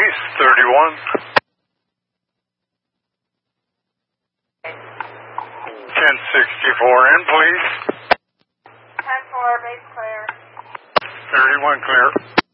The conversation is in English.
please. 31. 1064 in, please. 10-4, base clear. 31 clear.